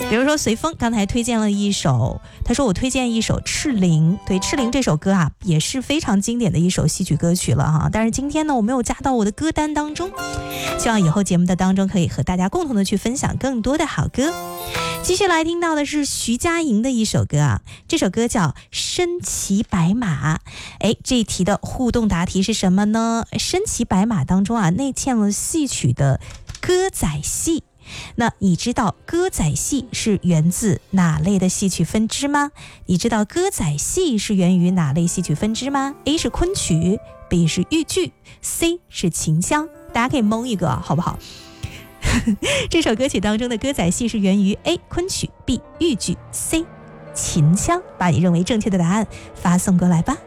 比如说随风刚才推荐了一首，他说我推荐一首《赤伶》，对，《赤伶》这首歌啊也是非常经典的一首戏曲歌曲了哈。但是今天呢我没有加到我的歌单当中，希望以后节目的当中可以和大家共同的去分享更多的好歌。继续来听到的是徐佳莹的一首歌啊，这首歌叫《身骑白马》。这一题的互动答题是什么呢？身骑白马当中啊内嵌了戏曲的歌仔戏。那你知道歌仔戏是源自哪类的戏曲分支吗？你知道歌仔戏是源于哪类戏曲分支吗？ A 是昆曲， B 是豫剧， C 是秦腔。大家可以蒙一个好不好？这首歌曲当中的歌仔戏是源于 A 昆曲， B 豫剧， C 秦腔。把你认为正确的答案发送过来吧。